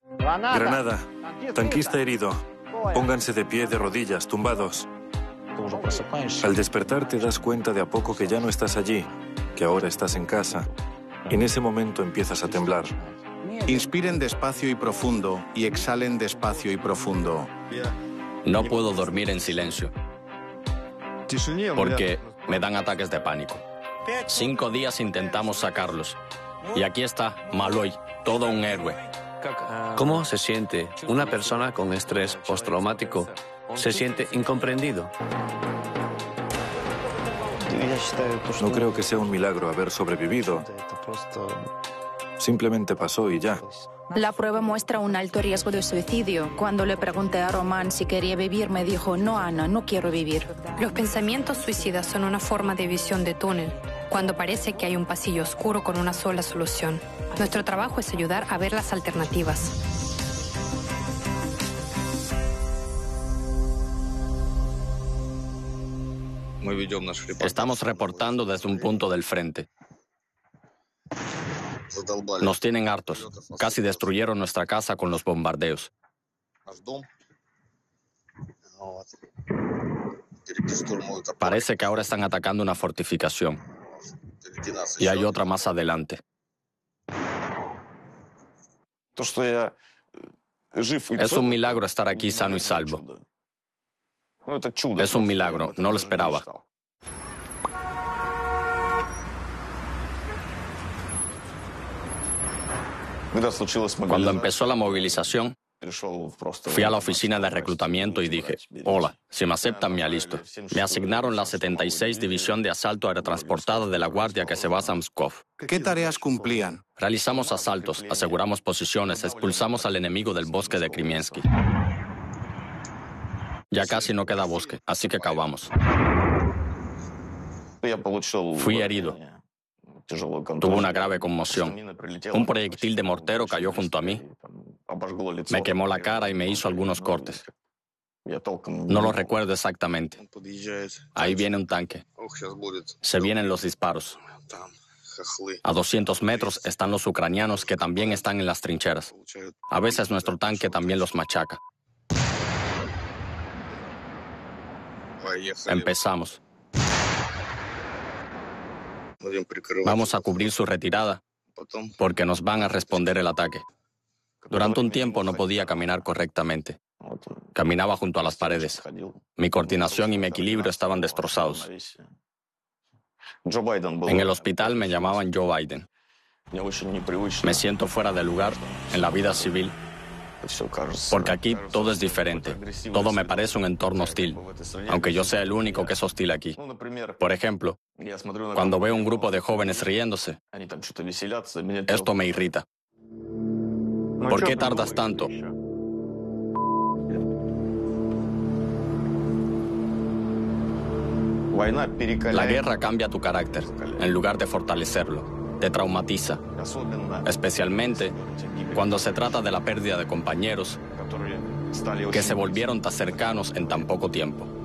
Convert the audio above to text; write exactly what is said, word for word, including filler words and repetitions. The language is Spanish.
Granada. Tanquista herido. Pónganse de pie, de rodillas, tumbados. Al despertar te das cuenta de a poco que ya no estás allí, que ahora estás en casa. En ese momento empiezas a temblar. Inspiren despacio y profundo y exhalen despacio y profundo. No puedo dormir en silencio, porque me dan ataques de pánico. Cinco días intentamos sacarlos. Y aquí está Maloy, todo un héroe. ¿Cómo se siente una persona con estrés postraumático? ¿Se siente incomprendido? No creo que sea un milagro haber sobrevivido. Simplemente pasó y ya. La prueba muestra un alto riesgo de suicidio. Cuando le pregunté a Román si quería vivir, me dijo, no, Ana, no quiero vivir. Los pensamientos suicidas son una forma de visión de túnel, cuando parece que hay un pasillo oscuro con una sola solución. Nuestro trabajo es ayudar a ver las alternativas. Estamos reportando desde un punto del frente. Nos tienen hartos. Casi destruyeron nuestra casa con los bombardeos. Parece que ahora están atacando una fortificación. Y hay otra más adelante. Es un milagro estar aquí sano y salvo. Es un milagro, no lo esperaba. Cuando empezó la movilización, fui a la oficina de reclutamiento y dije, hola, si me aceptan me alisto. Me asignaron la setenta y seis División de Asalto Aerotransportada de la Guardia que se basa en Pskov. ¿Qué tareas cumplían? Realizamos asaltos, aseguramos posiciones, expulsamos al enemigo del bosque de Krimiensky. Ya casi no queda bosque, así que cavamos. Fui herido. Tuve una grave conmoción. Un proyectil de mortero cayó junto a mí. Me quemó la cara y me hizo algunos cortes. No lo recuerdo exactamente. Ahí viene un tanque. Se vienen los disparos. A doscientos metros están los ucranianos que también están en las trincheras. A veces nuestro tanque también los machaca. Empezamos. Vamos a cubrir su retirada porque nos van a responder el ataque. Durante un tiempo no podía caminar correctamente. Caminaba junto a las paredes. Mi coordinación y mi equilibrio estaban destrozados. En el hospital me llamaban Joe Biden. Me siento fuera de lugar en la vida civil porque aquí todo es diferente. Todo me parece un entorno hostil, aunque yo sea el único que es hostil aquí. Por ejemplo, cuando veo un grupo de jóvenes riéndose, esto me irrita. ¿Por qué tardas tanto? La guerra cambia tu carácter, en lugar de fortalecerlo. Te traumatiza, especialmente cuando se trata de la pérdida de compañeros que se volvieron tan cercanos en tan poco tiempo.